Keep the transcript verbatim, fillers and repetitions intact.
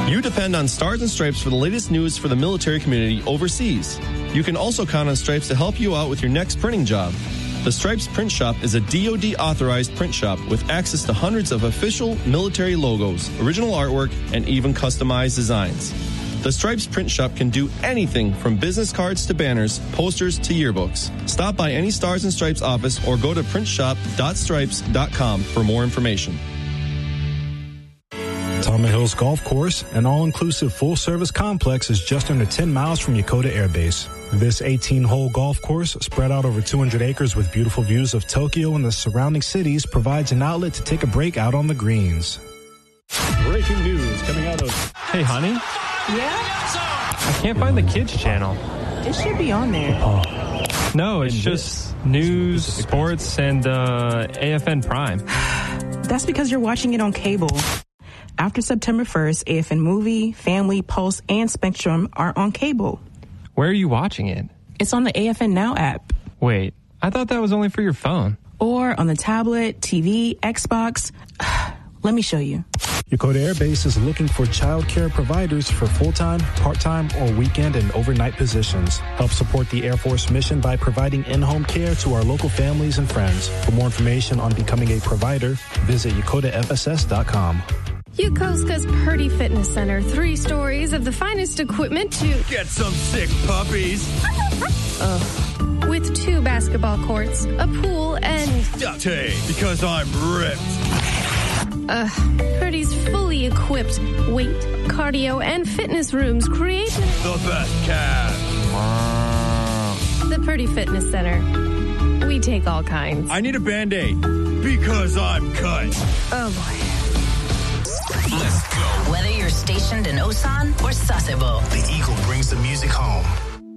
You depend on Stars and Stripes for the latest news for the military community overseas. You can also count on Stripes to help you out with your next printing job. The Stripes Print Shop is a D O D-authorized print shop with access to hundreds of official military logos, original artwork, and even customized designs. The Stripes Print Shop can do anything from business cards to banners, posters to yearbooks. Stop by any Stars and Stripes office or go to print shop dot stripes dot com for more information. Tama Hills Golf Course, an all-inclusive full-service complex, is just under ten miles from Yokota Air Base. This eighteen-hole golf course, spread out over two hundred acres with beautiful views of Tokyo and the surrounding cities, provides an outlet to take a break out on the greens. Breaking news coming out of... Hey, honey? Yeah? I can't find the kids channel. It should be on there. Oh. No, it's just news, sports, and uh, A F N Prime. That's because you're watching it on cable. After September first, A F N Movie, Family, Pulse, and Spectrum are on cable. Where are you watching it? It's on the A F N Now app. Wait, I thought that was only for your phone. Or on the tablet, T V, Xbox. Let me show you. Yokota Air Base is looking for child care providers for full-time, part-time, or weekend and overnight positions. Help support the Air Force mission by providing in-home care to our local families and friends. For more information on becoming a provider, visit yokota f s s dot com. Yokosuka's Purdy Fitness Center. Three stories of the finest equipment to get some sick puppies. uh, with two basketball courts, a pool, and Hey, because I'm ripped. Uh, Purdy's fully equipped weight, cardio, and fitness rooms create the best calves. The Purdy Fitness Center. We take all kinds. I need a Band-Aid because I'm cut. Oh boy. Let's go. Whether you're stationed in Osan or Sasebo, the Eagle brings the music home.